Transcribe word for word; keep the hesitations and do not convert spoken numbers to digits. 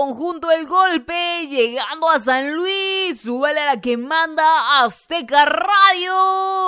conjunto El Golpe, llegando a San Luis. Súbele a la que manda Azteca Radio.